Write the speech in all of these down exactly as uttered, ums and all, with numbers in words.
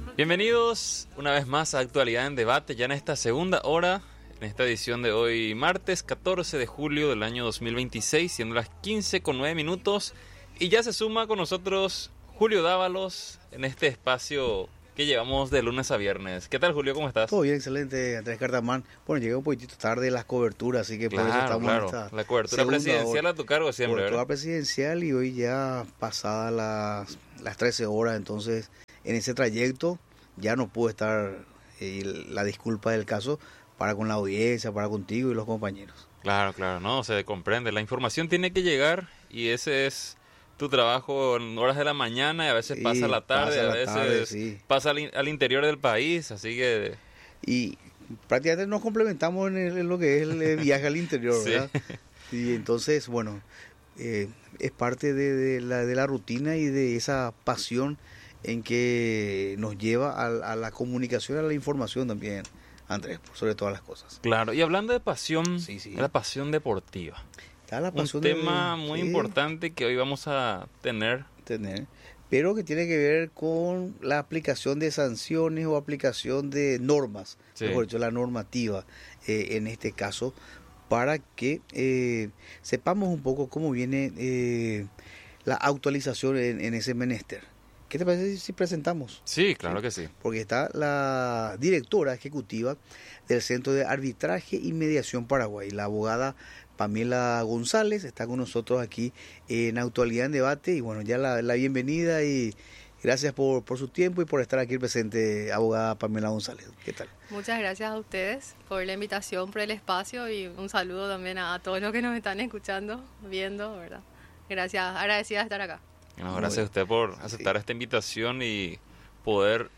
Bienvenidos una vez más a Actualidad en Debate, ya en esta segunda hora, en esta edición de hoy martes catorce de julio del año dos mil veintiséis, siendo las quince con nueve minutos, y ya se suma con nosotros Julio Dávalos en este espacio que llevamos de lunes a viernes. ¿Qué tal, Julio? ¿Cómo estás? Todo bien, excelente, Andrés Cartamán. Bueno, llegué un poquitito tarde las coberturas, así que claro, por eso estamos claro. en esta la cobertura presidencial hora. A tu cargo siempre, cobertura ¿verdad? presidencial, y hoy ya pasadas las, las trece horas, entonces en ese trayecto ya no pude estar, eh, la disculpa del caso, para con la audiencia, para contigo y los compañeros. Claro, claro, no, se comprende. La información tiene que llegar y ese es tu trabajo en horas de la mañana y a veces Sí, pasa la tarde, pasa a la veces tarde, sí. pasa al, al interior del país, así que... Y prácticamente nos complementamos en, el, en lo que es el viaje al interior, Sí. ¿verdad? Y entonces, bueno, eh, es parte de, de, la, de la rutina y de esa pasión en que nos lleva a, a la comunicación, a la información también, Andrés, por sobre todas las cosas. Claro, y hablando de pasión, Sí, sí. la pasión deportiva. Está la Un pasión tema de, muy sí, importante que hoy vamos a tener. tener, pero que tiene que ver con la aplicación de sanciones o aplicación de normas, Sí. mejor dicho, la normativa eh, en este caso, para que eh, sepamos un poco cómo viene eh, la actualización en, en ese menester. ¿Qué te parece si presentamos? Sí, claro que sí. Porque está la directora ejecutiva del Centro de Arbitraje y Mediación Paraguay, la abogada Pamela González, está con nosotros aquí en Actualidad en Debate, y bueno, ya la, la bienvenida y gracias por, por su tiempo y por estar aquí presente, abogada Pamela González. ¿Qué tal? Muchas gracias a ustedes por la invitación, por el espacio, y un saludo también a, a todos los que nos están escuchando, viendo, ¿verdad? Gracias, agradecida de estar acá. No, gracias a usted por aceptar Sí. esta invitación y poder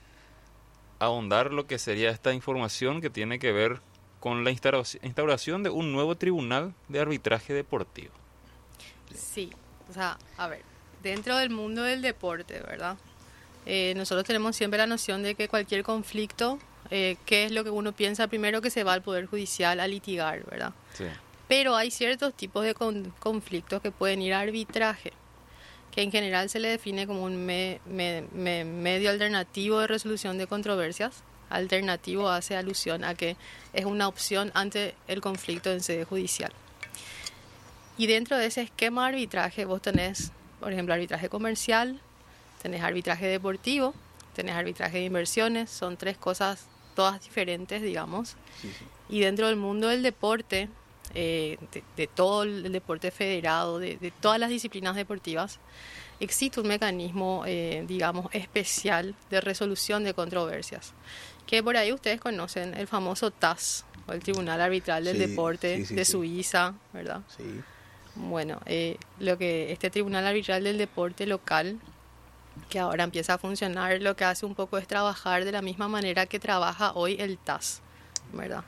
ahondar lo que sería esta información que tiene que ver con la instaura- instauración de un nuevo tribunal de arbitraje deportivo. Sí, o sea, a ver, dentro del mundo del deporte, ¿verdad? Eh, nosotros tenemos siempre la noción de que cualquier conflicto, eh, ¿qué es lo que uno piensa primero? Que se va al Poder Judicial a litigar, ¿verdad? Sí. Pero hay ciertos tipos de con- conflictos que pueden ir a arbitraje, que en general se le define como un me- me- me- medio alternativo de resolución de controversias. Alternativo hace alusión a que es una opción ante el conflicto en sede judicial. Y dentro de ese esquema de arbitraje vos tenés, por ejemplo, arbitraje comercial, tenés arbitraje deportivo, tenés arbitraje de inversiones, son tres cosas todas diferentes, digamos. Sí, sí. Y dentro del mundo del deporte, eh, de, de todo el deporte federado, de, de todas las disciplinas deportivas, existe un mecanismo, eh, digamos, especial de resolución de controversias, que por ahí ustedes conocen, el famoso T A S, o el Tribunal Arbitral del Sí, Deporte sí, sí, de sí. Suiza, ¿verdad? Sí. Bueno, eh, lo que este Tribunal Arbitral del Deporte local, que ahora empieza a funcionar, lo que hace un poco es trabajar de la misma manera que trabaja hoy el T A S, ¿verdad?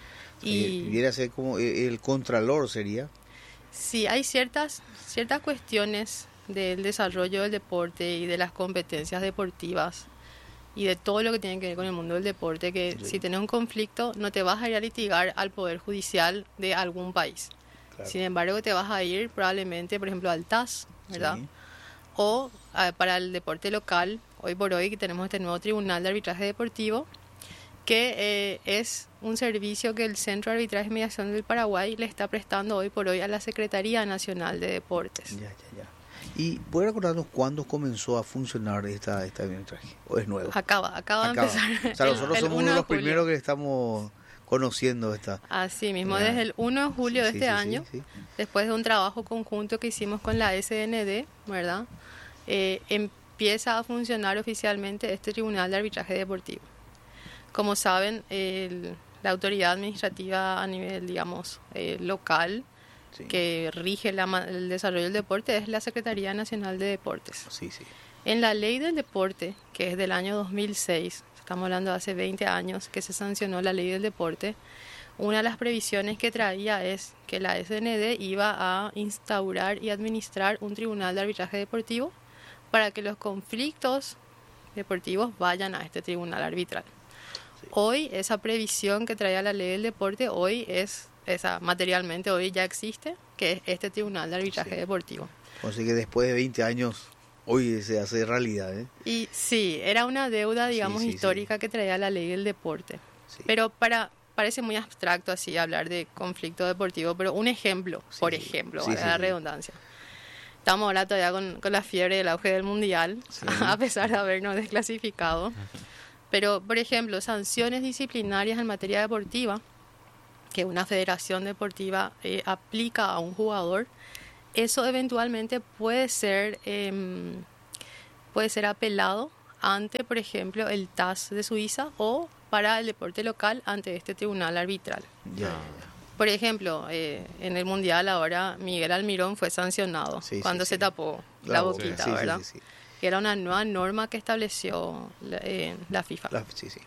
Y viene a ser como el, el contralor, sería. Sí, hay ciertas, ciertas cuestiones del desarrollo del deporte y de las competencias deportivas y de todo lo que tiene que ver con el mundo del deporte, que Sí. si tienes un conflicto no te vas a ir a litigar al Poder Judicial de algún país. Claro. Sin embargo, te vas a ir probablemente, por ejemplo, al T A S, ¿verdad? Sí. O eh, para el deporte local, hoy por hoy que tenemos este nuevo Tribunal de Arbitraje Deportivo, que eh, es un servicio que el Centro de Arbitraje y Mediación del Paraguay le está prestando hoy por hoy a la Secretaría Nacional de Deportes. Ya, ya, ya. ¿Y puede recordarnos cuándo comenzó a funcionar esta, esta arbitraje? ¿O es nuevo? Acaba, acaba, Acaba. de empezar. O sea, el- nosotros el somos uno uno de los julio. primeros que estamos conociendo esta. Así mismo, Ya. desde el uno de julio Sí, de sí, este sí, año, sí, sí. después de un trabajo conjunto que hicimos con la S N D, ¿verdad? Eh, empieza a funcionar oficialmente este Tribunal de Arbitraje Deportivo. Como saben, el- la autoridad administrativa a nivel, digamos, eh, local, Sí. que rige la ma- el desarrollo del deporte, es la Secretaría Nacional de Deportes. Sí, sí. En la ley del deporte, que es del año dos mil seis, estamos hablando de hace veinte años que se sancionó la ley del deporte, una de las previsiones que traía es que la S N D iba a instaurar y administrar un tribunal de arbitraje deportivo para que los conflictos deportivos vayan a este tribunal arbitral. Sí. Hoy esa previsión que traía la ley del deporte, hoy es, esa materialmente hoy ya existe, que es este tribunal de arbitraje Sí. deportivo. Así que después de veinte años Hoy se hace realidad, ¿eh? Y sí, era una deuda, digamos, Sí, sí, histórica que traía la ley del deporte. Sí. Pero para parece muy abstracto así hablar de conflicto deportivo, pero un ejemplo, Sí, por sí. ejemplo, Sí, valga sí, la sí. redundancia. Estamos ahora todavía con, con la fiebre del auge del mundial, Sí. a pesar de habernos desclasificado. Pero, por ejemplo, sanciones disciplinarias en materia deportiva, que una federación deportiva eh, aplica a un jugador, eso eventualmente puede ser, eh, puede ser apelado ante, por ejemplo, el T A S de Suiza o para el deporte local ante este tribunal arbitral. Ya, ya, Por ejemplo, eh, en el Mundial ahora Miguel Almirón fue sancionado Sí, sí, cuando sí. se tapó ya. la boca. boquita, Sí, sí, ¿verdad? sí, sí. Que era una nueva norma que estableció la, eh, la FIFA. La- sí, sí.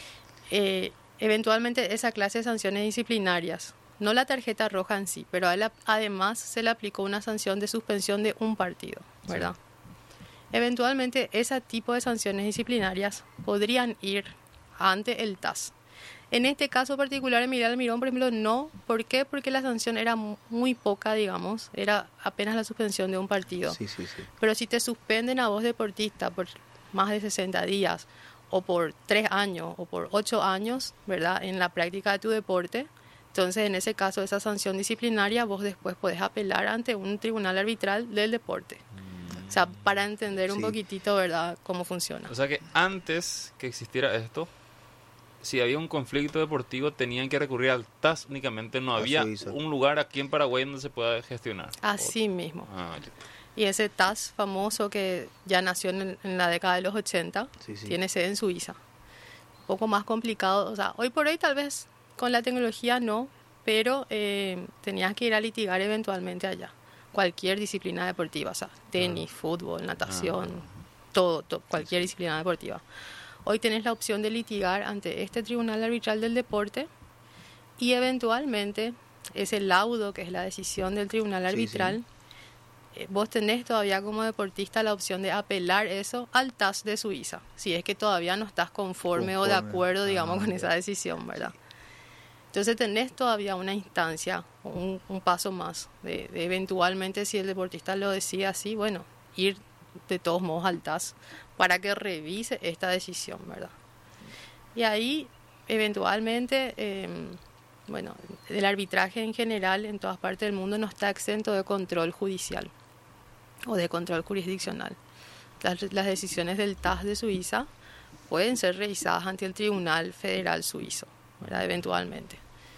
Eh, eventualmente esa clase de sanciones disciplinarias, no la tarjeta roja en sí, pero a él, además se le aplicó una sanción de suspensión de un partido, ¿verdad? Eventualmente ese tipo de sanciones disciplinarias podrían ir ante el T A S. En este caso particular, en Miguel Almirón, por ejemplo, no. ¿Por qué? Porque la sanción era mu- muy poca, digamos, era apenas la suspensión de un partido. Sí, sí, sí. Pero si te suspenden a vos deportista por más de sesenta días o por tres años o por ocho años, ¿verdad? En la práctica de tu deporte, entonces en ese caso esa sanción disciplinaria vos después podés apelar ante un tribunal arbitral del deporte. O sea, para entender un Sí. poquitito, ¿verdad?, cómo funciona. O sea que antes que existiera esto, si había un conflicto deportivo tenían que recurrir al T A S únicamente, no A había Suiza. un lugar aquí en Paraguay donde se pueda gestionar. Así mismo. Ah, ya. Y ese T A S famoso que ya nació en, en la década de los ochenta, Sí, sí. tiene sede en Suiza. Un poco más complicado, o sea, hoy por hoy tal vez con la tecnología no, pero eh, tenías que ir a litigar eventualmente allá. Cualquier disciplina deportiva, o sea, tenis, fútbol, natación, todo, to- cualquier disciplina deportiva. Hoy tenés la opción de litigar ante este tribunal arbitral del deporte y eventualmente ese laudo, que es la decisión del tribunal Sí, arbitral, eh, vos tenés todavía como deportista la opción de apelar eso al T A S de Suiza, si es que todavía no estás conforme, o de Conforme. acuerdo, digamos, Ah, con ya. esa decisión, ¿verdad? Entonces tenés todavía una instancia, un, un paso más, de, de eventualmente, si el deportista lo decide así, bueno, ir de todos modos al T A S para que revise esta decisión, ¿verdad? Y ahí, eventualmente, eh, bueno, el arbitraje en general en todas partes del mundo no está exento de control judicial o de control jurisdiccional. Las, las decisiones del T A S de Suiza pueden ser revisadas ante el Tribunal Federal Suizo, ¿verdad? Eventualmente.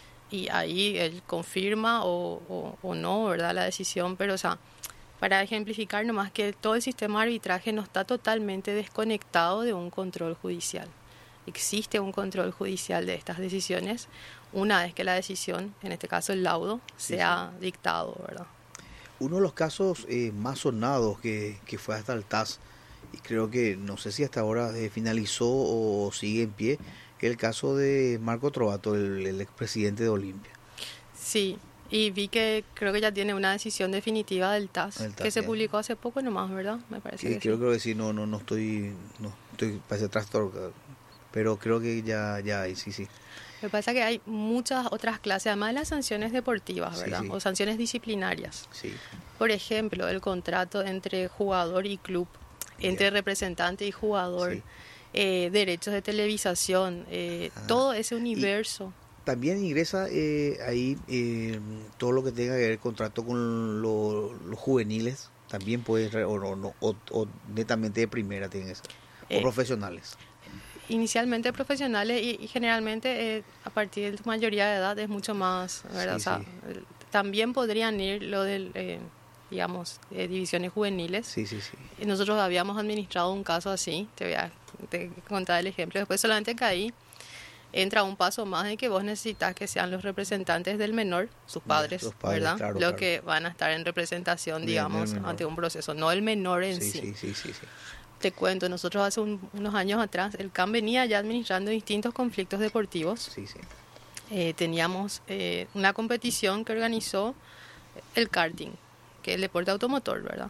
Y ahí él confirma o, o, o no, ¿verdad?, la decisión, pero, o sea, para ejemplificar nomás que todo el sistema de arbitraje no está totalmente desconectado de un control judicial. Existe un control judicial de estas decisiones una vez que la decisión, en este caso el laudo, Sí, sea dictado, ¿verdad? Uno de los casos eh, más sonados que, que fue hasta el T A S, y creo que no sé si hasta ahora eh, finalizó o sigue en pie, que es el caso de Marco Trovato, el, el expresidente de Olimpia. Sí, y vi que creo que ya tiene una decisión definitiva del T A S, El T A S, que se ya. publicó hace poco nomás, ¿verdad? Me parece Sí, que creo, sí. creo que sí, no, no, no estoy, no estoy, parece trastornado, pero creo que ya, ya hay, sí, sí. Me pasa que hay muchas otras clases, además de las sanciones deportivas, Sí, ¿verdad? sí. O sanciones disciplinarias. Sí, Por ejemplo, el contrato entre jugador y club, entre Ya. representante y jugador, Sí. eh, derechos de televisación, eh, Ah, todo ese universo. también ingresa eh, ahí eh, todo lo que tenga que ver contrato con lo- los juveniles, también puede, re- o, no, no, o, o netamente de primera tienen que ser, o Eh, profesionales. Inicialmente profesionales y, y generalmente eh, a partir de tu mayoría de edad es mucho más, ¿verdad? Sí, O sea, sí. eh, también podrían ir lo del, eh, digamos, eh, divisiones juveniles. Sí, sí, sí. Y nosotros habíamos administrado un caso así, te voy a te contar el ejemplo. Después solamente que ahí entra un paso más de que vos necesitas que sean los representantes del menor, sus padres, los padres, ¿verdad? claro, Los claro. que van a estar en representación, Del- digamos, del menor. ante un proceso, no el menor en Sí, sí. sí, sí, sí, sí. Te cuento, nosotros hace un- unos años atrás, el C A M venía ya administrando distintos conflictos deportivos. Sí, sí. Eh, teníamos eh, una competición que organizó el karting, que es el deporte automotor, ¿verdad?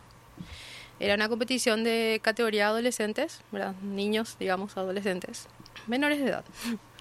Era una competición de categoría adolescentes, ¿verdad? Niños, digamos, adolescentes, menores de edad.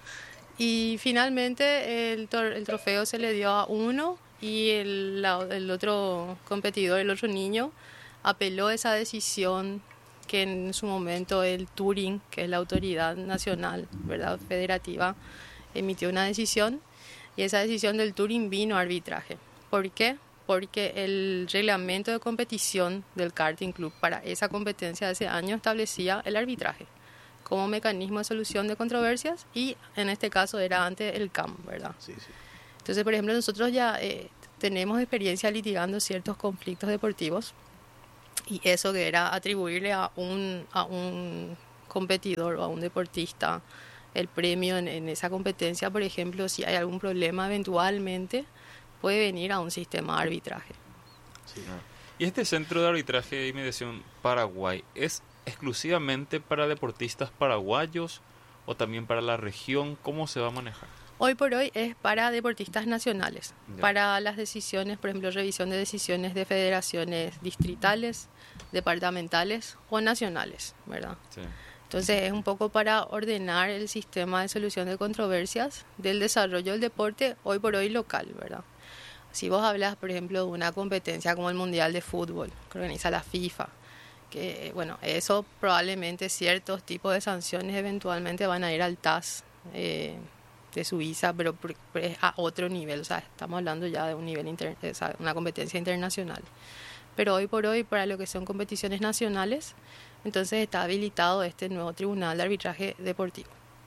Y finalmente el, tor- el trofeo se le dio a uno y el, la- el otro competidor, el otro niño, apeló esa decisión que en su momento el Turing, que es la autoridad nacional, ¿verdad?, federativa, emitió una decisión, y esa decisión del Turing vino a arbitraje. ¿Por qué? Porque el reglamento de competición del Karting Club para esa competencia de ese año establecía el arbitraje como mecanismo de solución de controversias, y en este caso era ante el C A M, ¿verdad? Sí, sí. Entonces, por ejemplo, nosotros ya eh, tenemos experiencia litigando ciertos conflictos deportivos, y eso que era atribuirle a un, a un competidor o a un deportista el premio en, en esa competencia, por ejemplo, si hay algún problema, eventualmente puede venir a un sistema de arbitraje. Sí. ¿Y este centro de arbitraje y mediación Paraguay es exclusivamente para deportistas paraguayos o también para la región? ¿Cómo se va a manejar? Hoy por hoy es para deportistas nacionales, Ya. para las decisiones, por ejemplo, revisión de decisiones de federaciones distritales, departamentales o nacionales, ¿verdad? Sí. Entonces es un poco para ordenar el sistema de solución de controversias del desarrollo del deporte hoy por hoy local, ¿verdad? Si vos hablas, por ejemplo, de una competencia como el Mundial de Fútbol que organiza la FIFA, que, bueno, eso probablemente ciertos tipos de sanciones eventualmente van a ir al T A S eh, de Suiza, pero por- por- es a otro nivel, o sea, estamos hablando ya de un nivel inter- o sea, una competencia internacional. Pero hoy por hoy, para lo que son competiciones nacionales, entonces está habilitado este nuevo Tribunal de Arbitraje Deportivo.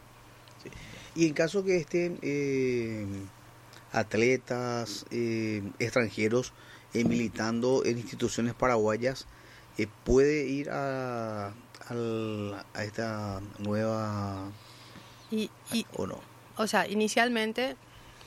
Y en caso que estén eh, atletas eh, extranjeros eh, militando en instituciones paraguayas, eh, ¿puede ir a, al- a esta nueva Y, y, o no? o sea, inicialmente,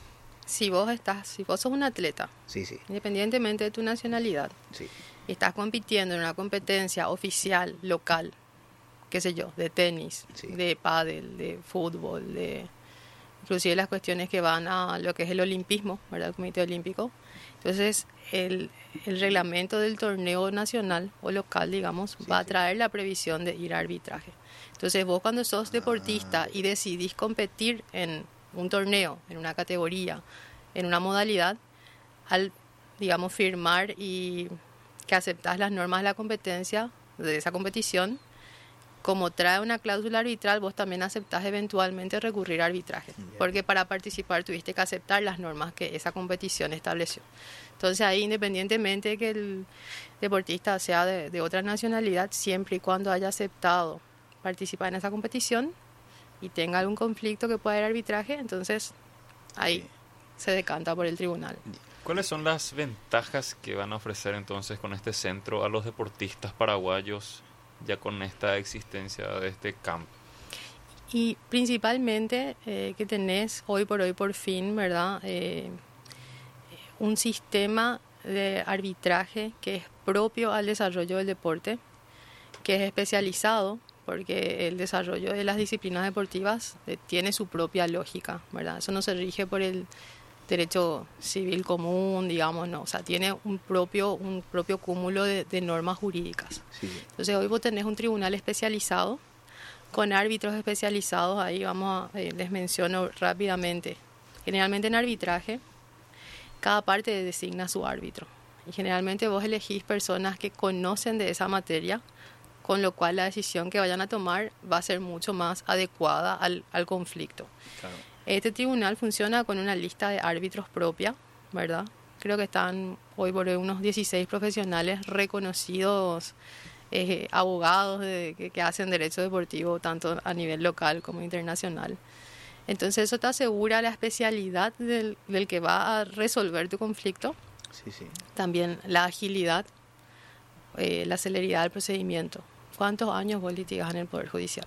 si vos estás, si vos sos un atleta, Sí, sí, independientemente de tu nacionalidad, sí. y estás compitiendo en una competencia oficial, local, qué sé yo, de tenis, Sí. de pádel, de fútbol, de inclusive las cuestiones que van a lo que es el olimpismo, ¿verdad?, el Comité Olímpico. Entonces, el, el reglamento del torneo nacional o local, digamos, Sí, va a sí. traer la previsión de ir a arbitraje. Entonces, vos cuando sos deportista Ah, y decidís competir en un torneo, en una categoría, en una modalidad, al, digamos, firmar y que aceptás las normas de la competencia, de esa competición, como trae una cláusula arbitral, vos también aceptás eventualmente recurrir a arbitraje, Ya. porque para participar tuviste que aceptar las normas que esa competición estableció. Entonces ahí, independientemente de que el deportista sea de, de otra nacionalidad, siempre y cuando haya aceptado participar en esa competición y tenga algún conflicto que pueda ir a arbitraje, entonces ahí Sí. se decanta por el tribunal. ¿Cuáles son las ventajas que van a ofrecer entonces con este centro a los deportistas paraguayos ya con esta existencia de este campo? Y principalmente eh, que tenés hoy por hoy por fin, ¿verdad?, Eh, un sistema de arbitraje que es propio al desarrollo del deporte, que es especializado, porque el desarrollo de las disciplinas deportivas eh, tiene su propia lógica, ¿verdad? Eso no se rige por el derecho civil común, digamos, no, o sea, tiene un propio, un propio cúmulo de, de normas jurídicas. Sí, sí. Entonces hoy vos tenés un tribunal especializado con árbitros especializados. Ahí vamos a, eh, les menciono rápidamente. Generalmente en arbitraje cada parte designa su árbitro y generalmente vos elegís personas que conocen de esa materia, con lo cual la decisión que vayan a tomar va a ser mucho más adecuada al, al conflicto. Claro. Este tribunal funciona con una lista de árbitros propia, ¿verdad? Creo que están hoy por hoy unos dieciséis profesionales reconocidos, eh, abogados de, que, que hacen derecho deportivo tanto a nivel local como internacional. Entonces eso te asegura la especialidad del, del que va a resolver tu conflicto, Sí, sí. también la agilidad, eh, la celeridad del procedimiento. ¿Cuántos años vos litigás en el Poder Judicial?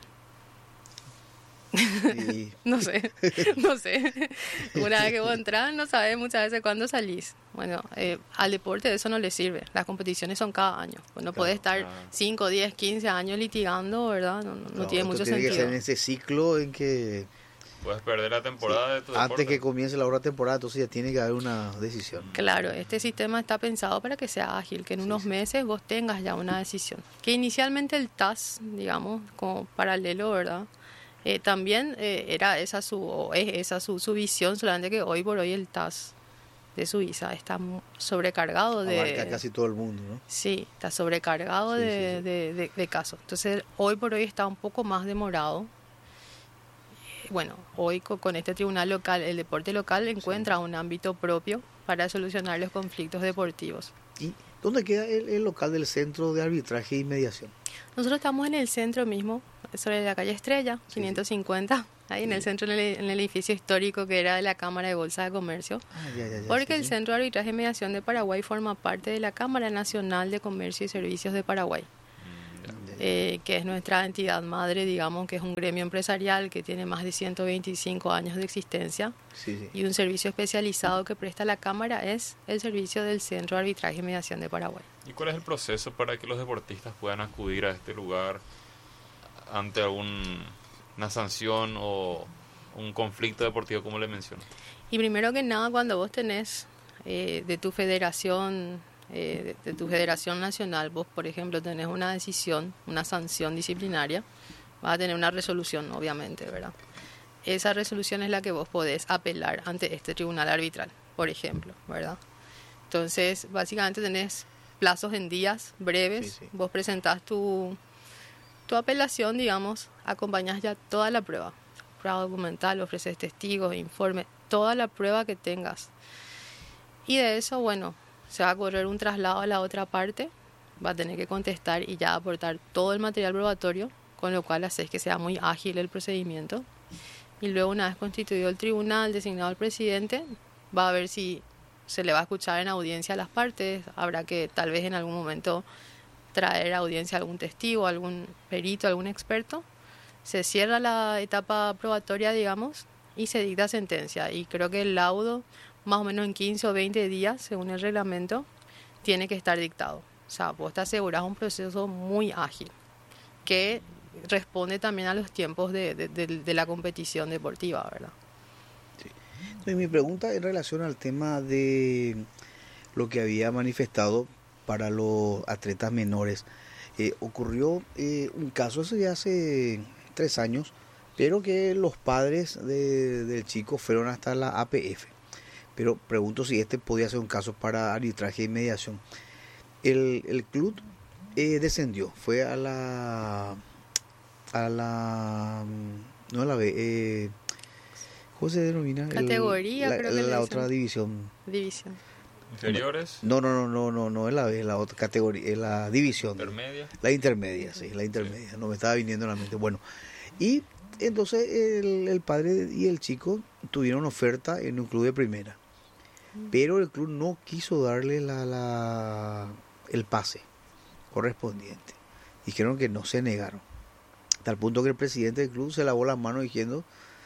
Y No sé, no sé. Una vez que vos entras, no sabes muchas veces cuándo salís. Bueno, eh, al deporte eso no le sirve. Las competiciones son cada año. Pues no Claro, podés estar claro. cinco, diez, quince años litigando, ¿verdad? No, no, no claro, tiene esto mucho tiene que sentido. ser en ese ciclo en que Puedes perder la temporada de tu antes deporte. que comience la otra temporada, entonces ya tiene que haber una decisión. Claro, este sistema está pensado para que sea ágil, que en Sí, unos sí. meses vos tengas ya una decisión. Que inicialmente el T A S, digamos, como paralelo, ¿verdad? Eh, también eh, era esa su, o es esa su, su visión, solamente que hoy por hoy el T A S de Suiza está mu- sobrecargado de... Abarca casi todo el mundo, ¿no? Sí, está sobrecargado Sí, de, sí, sí. de- de- de casos. Entonces, hoy por hoy está un poco más demorado. Bueno, hoy co- con este tribunal local, el deporte local encuentra un ámbito propio para solucionar los conflictos deportivos. ¿Y dónde queda el, el local del Centro de Arbitraje y Mediación? Nosotros estamos en el centro mismo, sobre la calle Estrella, Sí, quinientos cincuenta, ahí en el centro, en el, en el edificio histórico que era de la Cámara de Bolsa de Comercio. Ah, ya, ya, ya, Porque sí, el sí. Centro de Arbitraje y Mediación de Paraguay forma parte de la Cámara Nacional de Comercio y Servicios de Paraguay, Ya, ya. eh, que es nuestra entidad madre, digamos, que es un gremio empresarial que tiene más de ciento veinticinco años de existencia, Sí, sí. y un servicio especializado que presta la Cámara es el servicio del Centro de Arbitraje y Mediación de Paraguay. ¿Y cuál es el proceso para que los deportistas puedan acudir a este lugar ante alguna sanción o un conflicto deportivo, como le menciono? Y primero que nada, cuando vos tenés eh, de tu federación, eh, de, de tu federación nacional, vos, por ejemplo, tenés una decisión, una sanción disciplinaria, vas a tener una resolución, obviamente, ¿verdad? Esa resolución es la que vos podés apelar ante este tribunal arbitral, por ejemplo, ¿verdad? Entonces, básicamente tenés plazos en días breves, Sí, sí. vos presentás tu, tu apelación, digamos, acompañás ya toda la prueba, prueba documental, ofreces testigos, informe, toda la prueba que tengas. Y de eso, bueno, se va a correr un traslado a la otra parte, va a tener que contestar y ya aportar todo el material probatorio, con lo cual haces que sea muy ágil el procedimiento. Y luego, una vez constituido el tribunal, designado el presidente, va a ver si se le va a escuchar en audiencia a las partes, habrá que tal vez en algún momento traer a audiencia algún testigo, algún perito, algún experto. Se cierra la etapa probatoria, digamos, y se dicta sentencia. Y creo que el laudo, más o menos en quince o veinte días, según el reglamento, tiene que estar dictado. O sea, vos te asegurás un proceso muy ágil, que responde también a los tiempos de, de, de, de la competición deportiva, ¿verdad? Entonces, mi pregunta en relación al tema de lo que había manifestado para los atletas menores. Eh, ocurrió eh, un caso, eso ya hace tres años, pero que los padres de- del chico fueron hasta la A P F. Pero pregunto si este podía ser un caso para arbitraje y mediación. El, el club eh, descendió, fue a la... a la... no a la B, eh, ¿cómo se denomina? El- Categoría, la, creo que le la dicen. otra división. División. ¿Inferiores? No, no, no, no, no, no es la B, es la otra categoría, es la división. ¿Intermedia? La intermedia, sí, la intermedia. No me estaba viniendo a la mente. Bueno, y entonces el, el padre y el chico tuvieron oferta en un club de primera, pero el club no quiso darle la, la el pase correspondiente. Dijeron que no, se negaron. Tal punto que el presidente del club se lavó las manos diciendo,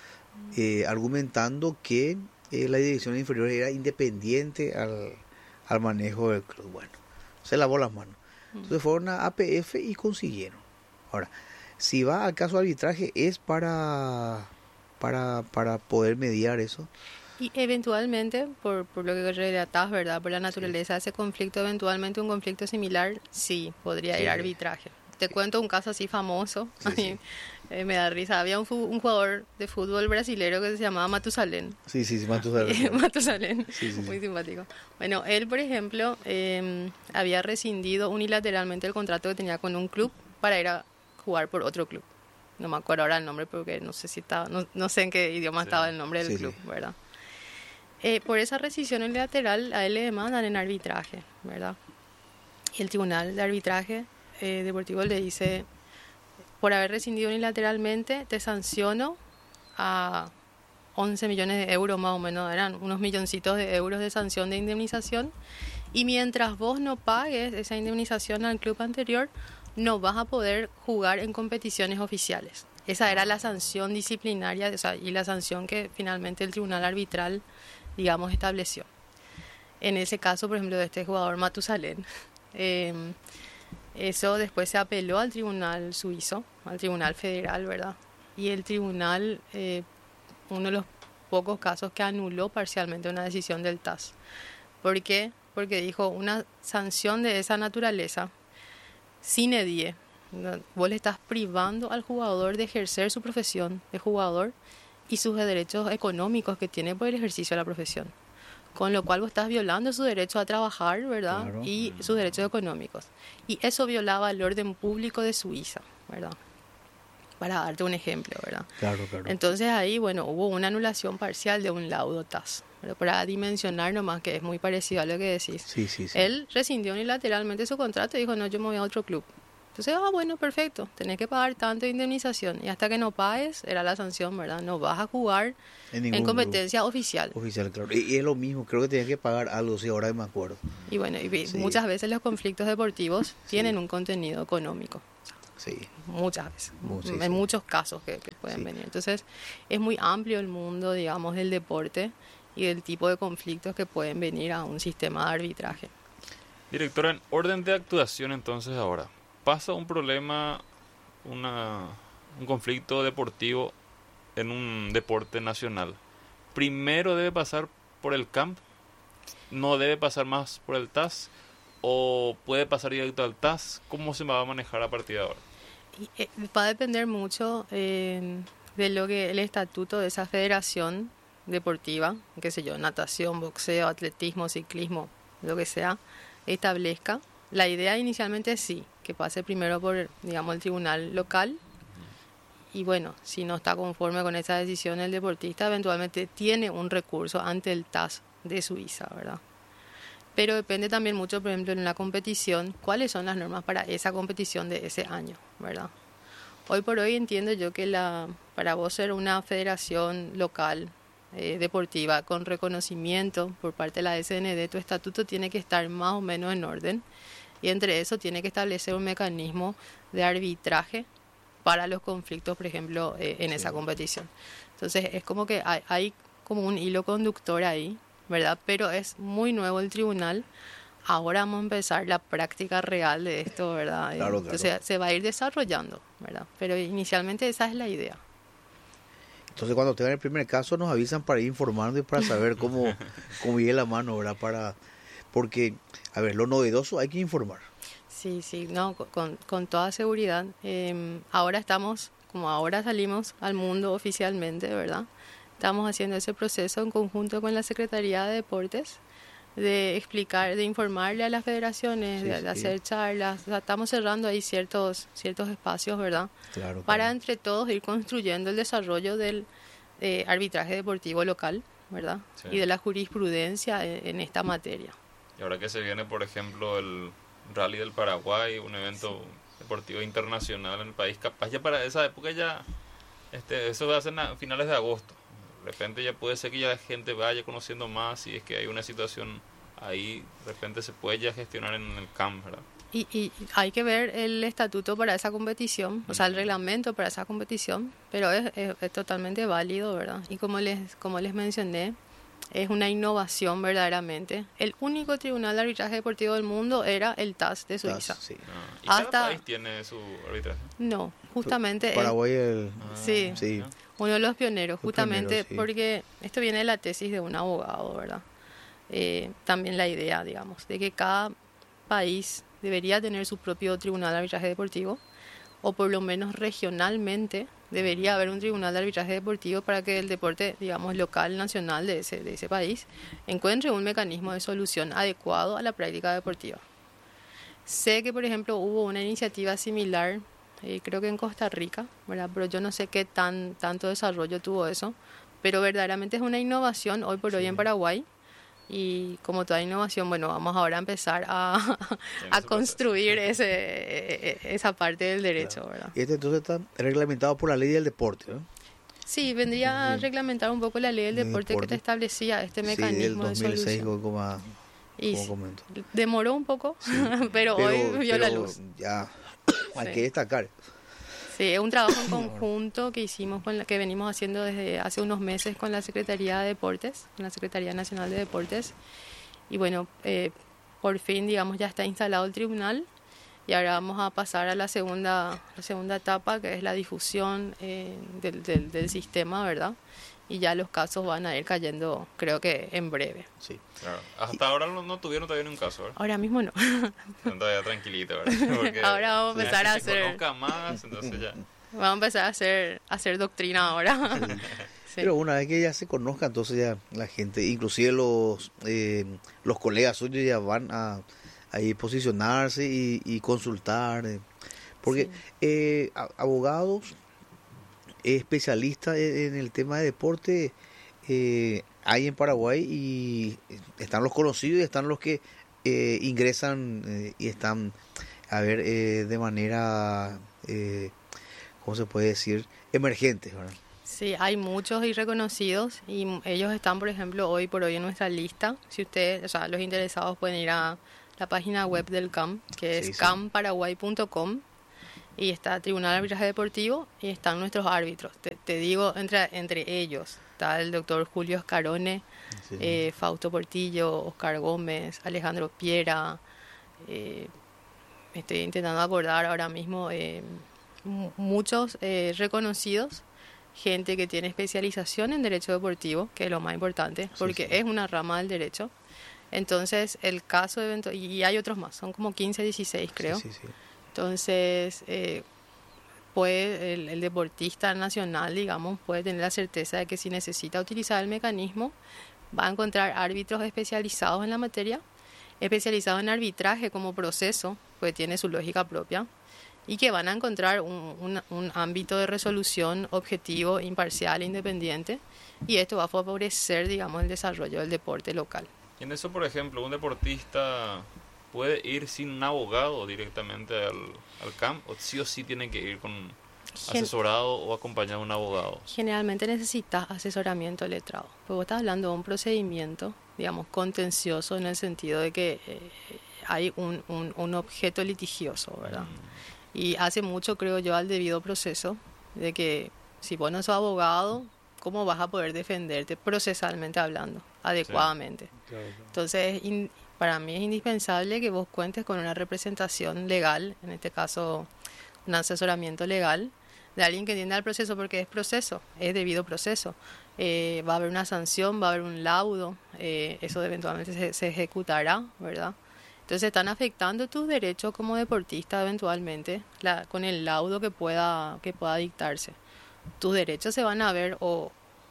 eh, argumentando que eh, la dirección inferior era independiente al, al manejo del club. Bueno, se lavó las manos. Entonces fueron a A P F y consiguieron. Ahora, si va al caso de arbitraje, es para, para, para poder mediar eso. Y eventualmente, por, por lo que relatás, ¿verdad? Por la naturaleza de ese conflicto, eventualmente un conflicto similar, sí, podría Sí. ir a arbitraje. Te cuento un caso así famoso, Sí, a mí sí. eh, me da risa. Había un, fu- un jugador de fútbol brasilero que se llamaba Matusalén. Sí, sí, sí, Matusalén. Matusalén, Sí, sí, muy sí. simpático. Bueno, él, por ejemplo, eh, había rescindido unilateralmente el contrato que tenía con un club para ir a jugar por otro club. No me acuerdo ahora el nombre porque no sé si estaba, no, no sé en qué idioma Sí. estaba el nombre del Sí, club, sí. ¿verdad? Eh, por esa rescisión unilateral a él le demandan en arbitraje, ¿verdad? Y el tribunal de arbitraje eh, deportivo le dice, por haber rescindido unilateralmente, te sanciono a once millones de euros más o menos, eran unos milloncitos de euros de sanción de indemnización, y mientras vos no pagues esa indemnización al club anterior, no vas a poder jugar en competiciones oficiales. Esa era la sanción disciplinaria, o sea, y la sanción que finalmente el tribunal arbitral, digamos, estableció. En ese caso, por ejemplo, de este jugador Matusalén, eh, eso después se apeló al tribunal suizo, al tribunal federal, ¿verdad? Y el tribunal, eh, uno de los pocos casos que anuló parcialmente una decisión del T A S. ¿Por qué? Porque dijo, una sanción de esa naturaleza, sine die, ¿no? Vos le estás privando al jugador de ejercer su profesión de jugador y sus derechos económicos que tiene por el ejercicio de la profesión. con lo cual vos estás violando su derecho a trabajar, ¿verdad? Claro. Y sus derechos económicos. Y eso violaba el orden público de Suiza, ¿verdad? Para darte un ejemplo, ¿verdad? Claro, claro. Entonces ahí, bueno, hubo una anulación parcial de un laudo T A S, pero para dimensionar nomás, que es muy parecido a lo que decís. Sí, sí, sí. Él rescindió unilateralmente su contrato y dijo, no, yo me voy a otro club. Entonces, ah, bueno, perfecto, tenés que pagar tanto de indemnización. Y hasta que no pagues, era la sanción, ¿verdad? No vas a jugar En en, ningún competencia club oficial. oficial, claro. Y, y es lo mismo, creo que tenía que pagar algo, sí, ahora me acuerdo. Y bueno, y vi- Sí. muchas veces los conflictos deportivos tienen un contenido económico. Sí. Muchas veces, Mu- sí, en sí. muchos casos que, que pueden Sí. venir. Entonces, es muy amplio el mundo, digamos, del deporte y del tipo de conflictos que pueden venir a un sistema de arbitraje. Directora, en orden de actuación entonces ahora, pasa un problema, una, un conflicto deportivo en un deporte nacional. Primero debe pasar por el C A M P, no debe pasar más por el T A S, o puede pasar directo al T A S. ¿Cómo se va a manejar a partir de ahora? Y, eh, va a depender mucho eh, de lo que el estatuto de esa federación deportiva, qué sé yo, natación, boxeo, atletismo, ciclismo, lo que sea, establezca. La idea inicialmente es sí, que pase primero por, digamos, el tribunal local. Y bueno, si no está conforme con esa decisión el deportista, eventualmente tiene un recurso ante el T A S de Suiza, ¿verdad? Pero depende también mucho, por ejemplo, en una competición, cuáles son las normas para esa competición de ese año, ¿verdad? Hoy por hoy entiendo yo que la, para vos ser una federación local eh, deportiva con reconocimiento por parte de la S N D, tu estatuto tiene que estar más o menos en orden, y entre eso tiene que establecer un mecanismo de arbitraje para los conflictos, por ejemplo, eh, en esa competición. Entonces es como que hay, hay como un hilo conductor ahí, ¿verdad? Pero es muy nuevo el tribunal. Ahora vamos a empezar la práctica real de esto, ¿verdad? Claro, claro. Entonces se va a ir desarrollando, ¿verdad? Pero inicialmente esa es la idea. Entonces, cuando tengan el primer caso, nos avisan para ir informando y para saber cómo, cómo viene la mano, ¿verdad? Para, porque, a ver, lo novedoso hay que informar. Sí, sí, no, con, con toda seguridad. Eh, ahora estamos, como ahora salimos al mundo oficialmente, ¿verdad? Estamos haciendo ese proceso en conjunto con la Secretaría de Deportes, de explicar, de informarle a las federaciones, Sí, de, de sí. hacer charlas. O sea, estamos cerrando ahí ciertos, ciertos espacios, ¿verdad? Claro, Para claro. entre todos ir construyendo el desarrollo del eh, arbitraje deportivo local, ¿verdad? Sí. Y de la jurisprudencia en, en esta materia. Y ahora que se viene, por ejemplo, el Rally del Paraguay, un evento deportivo internacional en el país, capaz ya para esa época ya, este, eso va a ser a finales de agosto. De repente ya puede ser que ya la gente vaya conociendo más, y es que hay una situación ahí, de repente se puede ya gestionar en el C A M P, ¿verdad? Y, y hay que ver el estatuto para esa competición, o sea, el reglamento para esa competición, pero es, es, es totalmente válido, ¿verdad? Y como les, como les mencioné, es una innovación verdaderamente. El único tribunal de arbitraje deportivo del mundo era el T A S de Suiza. Tas, sí. Ah, ¿y cada Hasta- país tiene su arbitraje? No, justamente es Paraguay, el, Ah, Sí. sí. ya. uno de los pioneros, Los justamente pioneros, sí. porque esto viene de la tesis de un abogado, ¿verdad? Eh, también la idea, digamos, de que cada país debería tener su propio tribunal de arbitraje deportivo, o por lo menos regionalmente debería haber un tribunal de arbitraje deportivo para que el deporte, digamos, local, nacional de ese, de ese país encuentre un mecanismo de solución adecuado a la práctica deportiva. Sé que, por ejemplo, hubo una iniciativa similar, eh, creo que en Costa Rica, ¿verdad? Pero yo no sé qué tan tanto desarrollo tuvo eso, pero verdaderamente es una innovación hoy por hoy en Paraguay. Y como toda innovación, bueno, vamos ahora a empezar a, a su construir ese, esa parte del derecho, ¿verdad? Y este entonces está reglamentado por la ley del deporte, ¿no? Sí, vendría a reglamentar un poco la ley del Del deporte, que deporte. te establecía este Sí, del mecanismo dos de mil seis, solución. como, Y como sí, comento. demoró un poco, pero, hoy vio la luz. Ya, hay Sí. que destacar. Sí, es un trabajo en conjunto que hicimos, con la, que venimos haciendo desde hace unos meses con la Secretaría de Deportes, con la Secretaría Nacional de Deportes. Y bueno, eh, por fin, digamos, ya está instalado el tribunal, y ahora vamos a pasar a la segunda, la segunda etapa, que es la difusión eh, del, del, del sistema, ¿verdad? Y ya los casos van a ir cayendo, creo que en breve. Sí. Claro. Hasta ahora no, no tuvieron todavía ni un caso, ¿verdad? Ahora mismo no. Están todavía tranquilito, ¿verdad? Porque Ahora vamos a ya empezar que a se hacer- conozca más, entonces ya. Vamos a empezar a hacer, a hacer doctrina ahora. Pero una vez que ya se conozca, entonces ya la gente, inclusive los eh, los colegas suyos ya van a ahí posicionarse y, y consultar. Eh, porque Sí. eh, a- abogados especialistas en, en el tema de deporte eh, hay en Paraguay y están los conocidos y están los que eh, ingresan eh, y están, a ver, eh, de manera, eh, ¿cómo se puede decir? Emergentes, ¿verdad? Sí, hay muchos y reconocidos y m- ellos están, por ejemplo, hoy por hoy en nuestra lista. Si ustedes, o sea, los interesados pueden ir a la página web del C A M, que es Sí, sí. cam paraguay punto com, y está Tribunal de Arbitraje Deportivo y están nuestros árbitros. Te, te digo, entre, entre ellos está el doctor Julio Escarone, Sí. eh, Fausto Portillo, Oscar Gómez, Alejandro Piera. eh, Estoy intentando acordar ahora mismo eh, mu- muchos eh, reconocidos, gente que tiene especialización en derecho deportivo, que es lo más importante, porque sí. es una rama del derecho. Entonces, el caso de evento, y hay otros más, son como quince, dieciséis creo. Sí, sí, sí. Entonces, eh, puede, el, el deportista nacional, digamos, puede tener la certeza de que si necesita utilizar el mecanismo, va a encontrar árbitros especializados en la materia, especializados en arbitraje como proceso, pues tiene su lógica propia, y que van a encontrar un, un- un ámbito de resolución objetivo, imparcial, independiente, y esto va a favorecer, digamos, el desarrollo del deporte local. Y en eso, por ejemplo, un deportista puede ir sin un abogado directamente al, al C A M, o sí o sí tiene que ir con Gen- asesorado o acompañado de un abogado. Generalmente necesitas asesoramiento letrado, porque vos estás hablando de un procedimiento, digamos, contencioso en el sentido de que eh, hay un, un, un objeto litigioso, ¿verdad? Y hace mucho, creo yo, al debido proceso de que si vos no sos abogado, ¿cómo vas a poder defenderte procesalmente hablando, adecuadamente? Claro, claro. Entonces, in- para mí es indispensable que vos cuentes con una representación legal, en este caso, un asesoramiento legal, de alguien que entienda el proceso, porque es proceso, es debido proceso. Eh, va a haber una sanción, va a haber un laudo, eh, eso eventualmente se, se ejecutará, ¿verdad? Entonces están afectando tus derechos como deportista eventualmente la- con el laudo que pueda, que pueda dictarse. Tus derechos se van a ver o,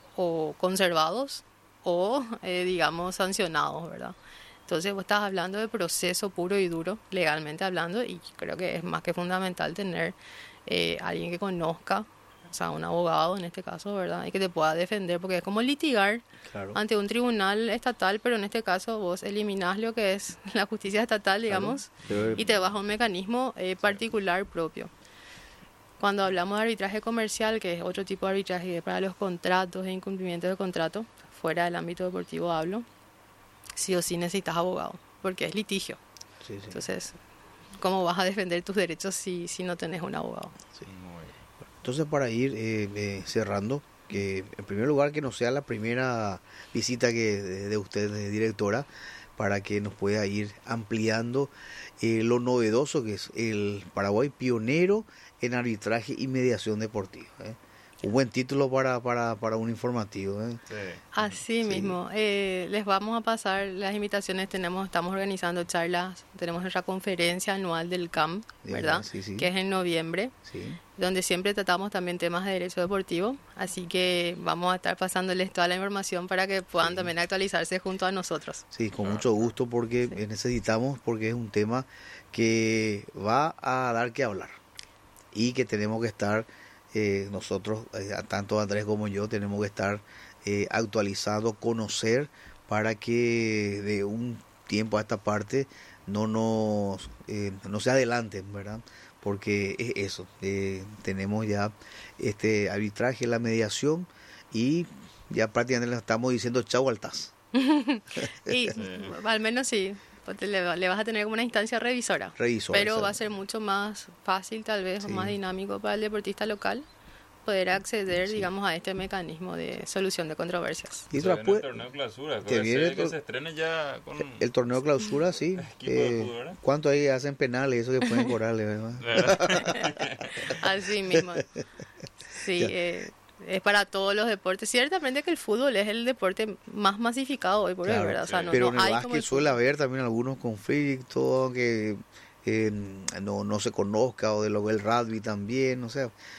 o conservados o, eh, digamos, sancionados, ¿verdad? Entonces vos estás hablando de proceso puro y duro, legalmente hablando, y creo que es más que fundamental tener eh, alguien que conozca, o sea, un abogado en este caso, ¿verdad? Y que te pueda defender, porque es como litigar Claro. ante un tribunal estatal, pero en este caso vos eliminás lo que es la justicia estatal, digamos, Pero- y te vas a un mecanismo eh, particular propio. Cuando hablamos de arbitraje comercial, que es otro tipo de arbitraje para los contratos e incumplimientos de contrato, fuera del ámbito deportivo hablo, sí o sí necesitas abogado, porque es litigio. Sí, sí. Entonces, ¿cómo vas a defender tus derechos si, si no tenés un abogado? Sí. Entonces, para ir eh, eh, cerrando, que en primer lugar que no sea la primera visita que de, de usted, de directora, para que nos pueda ir ampliando eh, lo novedoso que es el Paraguay pionero en arbitraje y mediación deportiva. ¿eh? Un buen título para, para, para un informativo. ¿eh? Sí. Así Sí. mismo, eh, les vamos a pasar las invitaciones, tenemos, estamos organizando charlas, tenemos nuestra conferencia anual del C A M, Ya, ¿verdad? sí, sí. Que es en noviembre, Sí. donde siempre tratamos también temas de derecho deportivo, así que vamos a estar pasándoles toda la información para que puedan Sí. también actualizarse junto a nosotros. Sí, con Ah, mucho gusto porque Sí. eh, necesitamos, porque es un tema que va a dar que hablar y que tenemos que estar, eh, nosotros, eh, tanto Andrés como yo, tenemos que estar eh, actualizando, conocer para que de un tiempo a esta parte no nos eh, no se adelanten, ¿verdad? Porque es eso, eh, tenemos ya este arbitraje, la mediación y ya prácticamente le estamos diciendo chau al T A S. Y Sí. al menos sí, pues te- le, le vas a tener como una instancia revisora. Revisora, Pero va a exacto. ser mucho más fácil, tal vez, o Sí. más dinámico para el deportista local poder acceder, Sí. digamos, a este mecanismo de solución de controversias. Y Se otra viene pu- el torneo de clausura, que que, viene el que tor- se estrene ya con... El torneo de clausura, sí. Equipo de Eh, fútbol, ¿verdad? ¿Cuánto ahí hacen penales? Eso que pueden cobrarle, ¿verdad? ¿verdad? Así mismo. Sí, Ya. eh, es para todos los deportes. Ciertamente que el fútbol es el deporte más masificado hoy por hoy, Claro, ¿verdad? O sea, sí. no, Pero no en el hay como básquet el suele fútbol. haber también algunos conflictos que eh, no, no se conozca, o de lo del rugby también, o sea,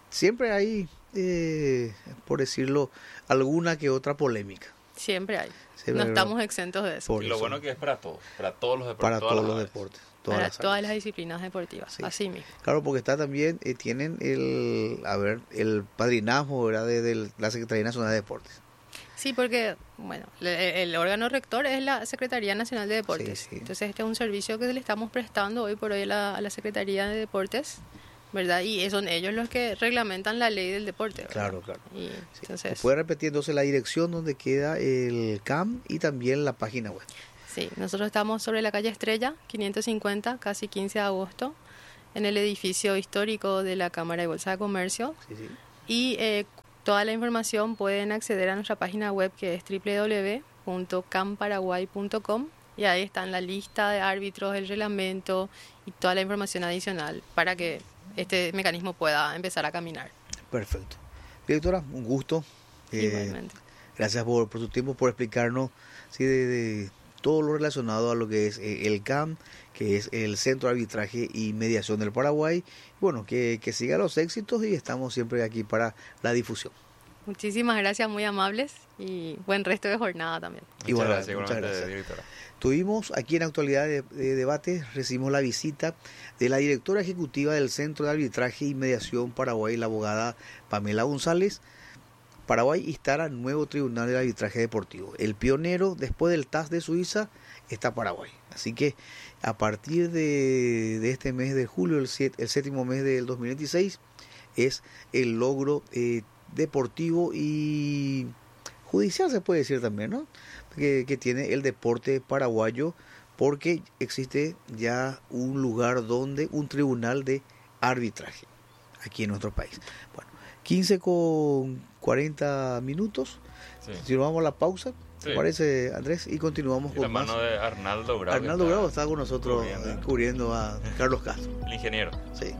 siempre hay, eh, por decirlo, alguna que otra polémica. Siempre hay. Siempre no estamos exentos de eso. Y lo bueno que es para todos, para todos los deportes. Para todas todos las los áreas. deportes. Para las todas áreas. las disciplinas deportivas, Sí. así mismo. Claro, porque está también, eh, tienen el, a ver, el padrinazgo, ¿verdad?, de, de la Secretaría Nacional de Deportes. Sí, porque, bueno, le- el órgano rector es la Secretaría Nacional de Deportes. Sí, sí. Entonces, este es un servicio que le estamos prestando hoy por hoy a la, a la Secretaría de Deportes, ¿verdad? Y son ellos los que reglamentan la ley del deporte, ¿verdad? Claro, claro. Y Sí. entonces, ¿Puede repetir entonces la dirección donde queda el C A M y también la página web? sí, nosotros estamos sobre la calle Estrella, quinientos cincuenta, casi quince de agosto, en el edificio histórico de la Cámara de Bolsa de Comercio. Sí, sí. Y eh, toda la información pueden acceder a nuestra página web, que es doble u doble u doble u punto cam paraguay punto com, y ahí están la lista de árbitros, el reglamento y toda la información adicional para que este mecanismo pueda empezar a caminar. Perfecto. Directora, un gusto. Eh, Igualmente. gracias por, por tu tiempo, por explicarnos, sí, de, de todo lo relacionado a lo que es eh, el C A M, que es el Centro de Arbitraje y Mediación del Paraguay. Bueno, que, que siga los éxitos y estamos siempre aquí para la difusión. Muchísimas gracias, muy amables, y buen resto de jornada también. Muchas Igual, gracias, muchas igualmente, gracias. directora. Tuvimos aquí en Actualidad de, de Debate, recibimos la visita de la directora ejecutiva del Centro de Arbitraje y Mediación Paraguay, la abogada Pamela González. Paraguay instala nuevo tribunal de arbitraje deportivo. El pionero, después del T A S de Suiza, está Paraguay. Así que a partir de, de este mes de julio, el, siete, el séptimo mes del dos mil veintiséis, es el logro eh, deportivo y judicial, se puede decir también, ¿no?, que, que tiene el deporte paraguayo, porque existe ya un lugar donde, un tribunal de arbitraje aquí en nuestro país. Bueno, quince con cuarenta minutos. Sí. Si nos vamos a la pausa, ¿te Sí. parece, Andrés? Y continuamos Y con la más. mano de Arnaldo Bravo. Arnaldo que Bravo está con nosotros cubriendo. eh, cubriendo a Carlos Castro. El ingeniero. Sí.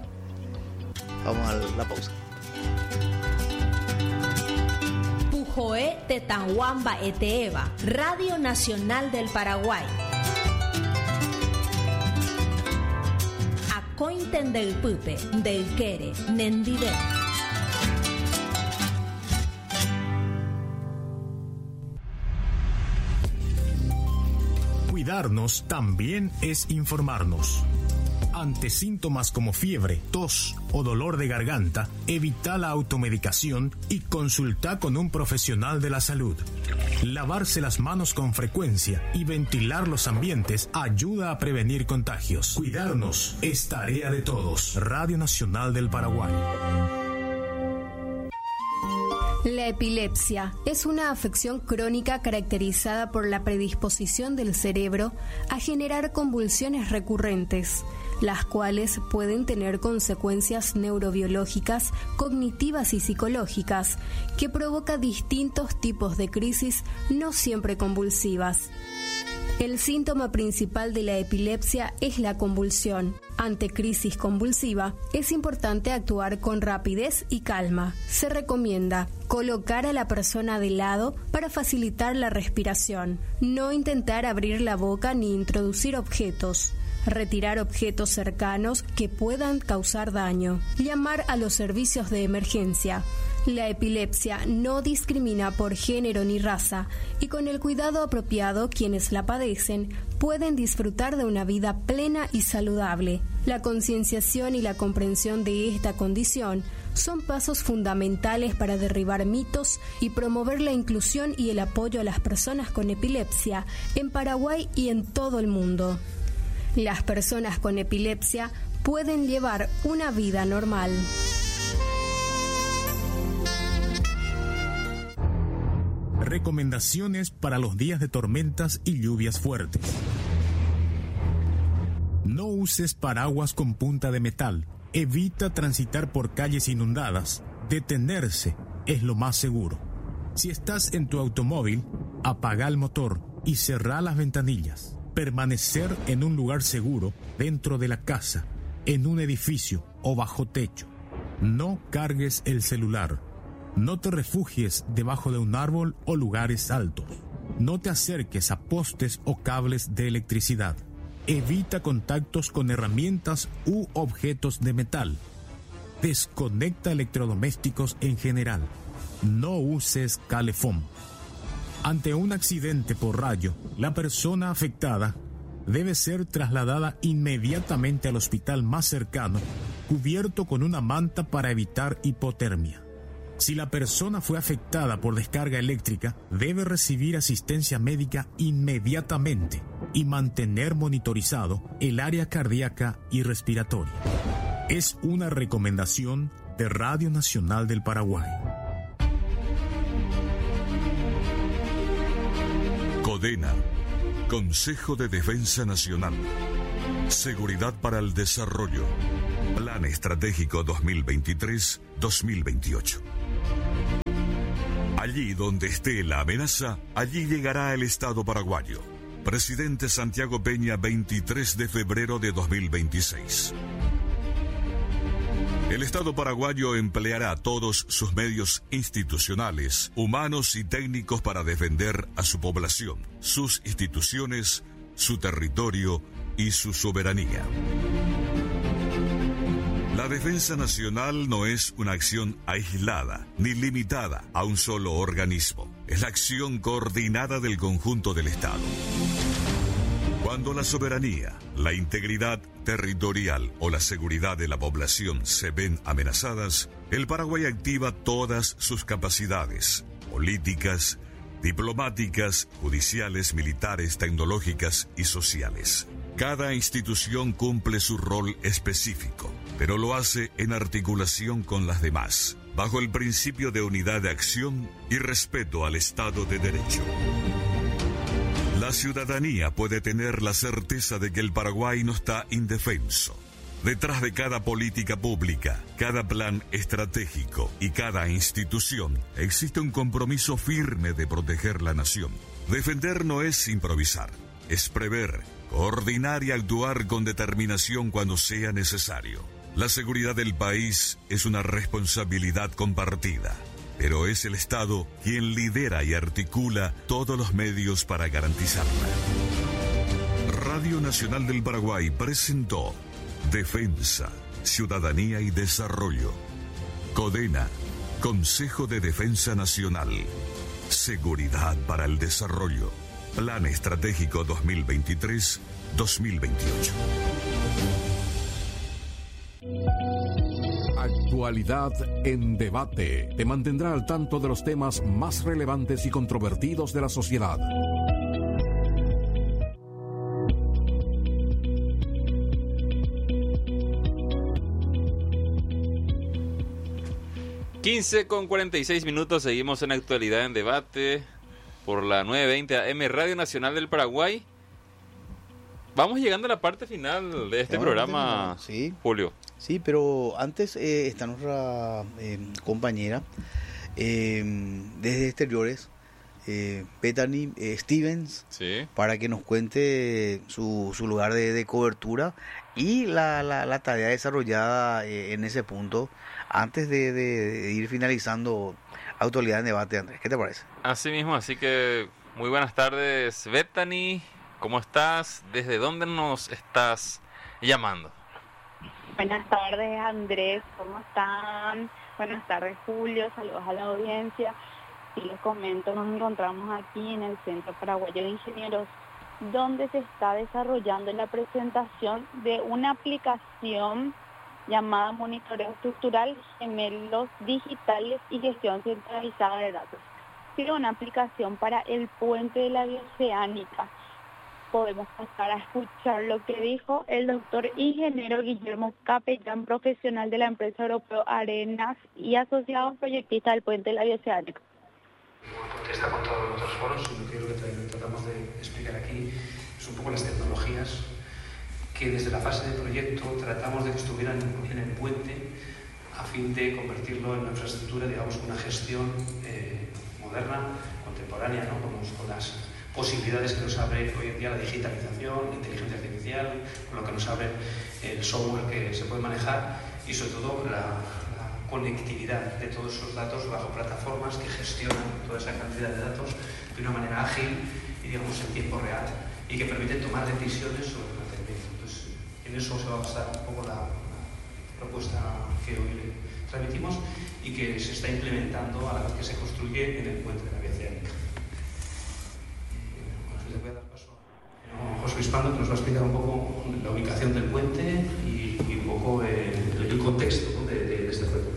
Vamos a la pausa. Pujoé Tetanhuamba Eteeva, Radio Nacional del Paraguay. Acointen del Pupe, del Quere, Nendide. Cuidarnos también es informarnos. Ante síntomas como fiebre, tos o dolor de garganta, evita la automedicación y consulta con un profesional de la salud. Lavarse las manos con frecuencia y ventilar los ambientes ayuda a prevenir contagios. Cuidarnos es tarea de todos. Radio Nacional del Paraguay. La epilepsia es una afección crónica caracterizada por la predisposición del cerebro a generar convulsiones recurrentes, las cuales pueden tener consecuencias neurobiológicas, cognitivas y psicológicas, que provoca distintos tipos de crisis no siempre convulsivas. El síntoma principal de la epilepsia es la convulsión. Ante crisis convulsiva, es importante actuar con rapidez y calma. Se recomienda colocar a la persona de lado para facilitar la respiración. No intentar abrir la boca ni introducir objetos. Retirar objetos cercanos que puedan causar daño. Llamar a los servicios de emergencia. La epilepsia no discrimina por género ni raza, y con el cuidado apropiado quienes la padecen pueden disfrutar de una vida plena y saludable. La concienciación y la comprensión de esta condición son pasos fundamentales para derribar mitos y promover la inclusión y el apoyo a las personas con epilepsia en Paraguay y en todo el mundo. Las personas con epilepsia pueden llevar una vida normal. Recomendaciones para los días de tormentas y lluvias fuertes. No uses paraguas con punta de metal. Evita transitar por calles inundadas. Detenerse es lo más seguro. Si estás en tu automóvil, apaga el motor y cerrá las ventanillas. Permanecer en un lugar seguro, dentro de la casa, en un edificio o bajo techo. No cargues el celular. No te refugies debajo de un árbol o lugares altos. No te acerques a postes o cables de electricidad. Evita contactos con herramientas u objetos de metal. Desconecta electrodomésticos en general. No uses calefón. Ante un accidente por rayo, la persona afectada debe ser trasladada inmediatamente al hospital más cercano, cubierto con una manta para evitar hipotermia. Si la persona fue afectada por descarga eléctrica, debe recibir asistencia médica inmediatamente y mantener monitorizado el área cardíaca y respiratoria. Es una recomendación de Radio Nacional del Paraguay. CODENA, Consejo de Defensa Nacional. Seguridad para el Desarrollo. Plan Estratégico dos mil veintitrés a dos mil veintiocho. Allí donde esté la amenaza, allí llegará el Estado paraguayo. Presidente Santiago Peña, veintitrés de febrero de dos mil veintiséis. El Estado paraguayo empleará todos sus medios institucionales, humanos y técnicos para defender a su población, sus instituciones, su territorio y su soberanía. La defensa nacional no es una acción aislada ni limitada a un solo organismo. Es la acción coordinada del conjunto del Estado. Cuando la soberanía, la integridad territorial o la seguridad de la población se ven amenazadas, el Paraguay activa todas sus capacidades políticas, diplomáticas, judiciales, militares, tecnológicas y sociales. Cada institución cumple su rol específico, pero lo hace en articulación con las demás, bajo el principio de unidad de acción y respeto al Estado de Derecho. La ciudadanía puede tener la certeza de que el Paraguay no está indefenso. Detrás de cada política pública, cada plan estratégico y cada institución existe un compromiso firme de proteger la nación. Defender no es improvisar, es prever, coordinar y actuar con determinación cuando sea necesario. La seguridad del país es una responsabilidad compartida, pero es el Estado quien lidera y articula todos los medios para garantizarla. Radio Nacional del Paraguay presentó Defensa, Ciudadanía y Desarrollo. CODENA, Consejo de Defensa Nacional. Seguridad para el Desarrollo. Plan Estratégico dos mil veintitrés a dos mil veintiocho. Actualidad en debate. Te mantendrá al tanto de los temas más relevantes y controvertidos de la sociedad. quince con cuarenta y seis minutos, seguimos en Actualidad en Debate por la novecientos veinte A M Radio Nacional del Paraguay. Vamos llegando a la parte final de este Estamos programa, sí. Julio. Sí, pero antes eh, está nuestra eh, compañera eh, desde exteriores, eh, Bethany eh, Stevens, Sí. para que nos cuente su, su lugar de, de cobertura y la, la, la tarea desarrollada eh, en ese punto antes de, de, de ir finalizando Actualidad en Debate, Andrés. ¿Qué te parece? Así mismo, así que muy buenas tardes, Bethany. ¿Cómo estás? ¿Desde dónde nos estás llamando? Buenas tardes, Andrés, ¿cómo están? Buenas tardes, Julio, saludos a la audiencia. Y les comento, nos encontramos aquí en el Centro Paraguayo de Ingenieros, donde se está desarrollando la presentación de una aplicación llamada Monitoreo Estructural, Gemelos Digitales y Gestión Centralizada de Datos. Es una aplicación para el puente de la bioceánica. Podemos pasar a escuchar lo que dijo el doctor ingeniero Guillermo Capellán, profesional de la empresa europea Arenas y asociado proyectista del puente de la bioceánica. Contesta con todos los otros foros, sino que lo que tratamos de explicar aquí es un poco las tecnologías que desde la fase de proyecto tratamos de que estuvieran en el puente a fin de convertirlo en una infraestructura, digamos, una gestión eh, moderna, contemporánea, ¿no? Con, con las posibilidades que nos abre hoy en día la digitalización, la inteligencia artificial, con lo que nos abre el software que se puede manejar y sobre todo la, la conectividad de todos esos datos bajo plataformas que gestionan toda esa cantidad de datos de una manera ágil y digamos en tiempo real y que permiten tomar decisiones sobre el mantenimiento. Entonces, en eso se va a basar un poco la, la, propuesta que hoy le transmitimos y que se está implementando a la vez que se construye en el puente de la vía oceánica. Bueno, si le voy a dar paso a José Luis Pando, que nos va a explicar un poco la ubicación del puente y, y un poco el, el contexto, ¿no?, de, de, de este proyecto.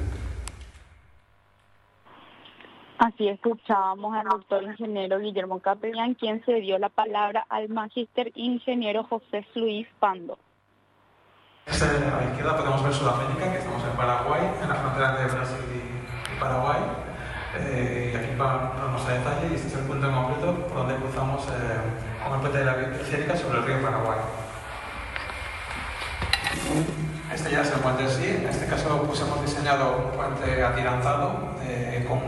Así escuchábamos al doctor ingeniero Guillermo Capellán, quien se dio la palabra al magíster ingeniero José Luis Pando. A la izquierda podemos ver Sudáfrica, que estamos en Paraguay, en la frontera de Brasil y Paraguay. Eh, y aquí vamos a detalle, y este es el punto en concreto por donde cruzamos eh, con el puente de la vía oceánica sobre el río Paraguay. Este ya es el puente en sí. En este caso pues hemos diseñado un puente atirantado eh, con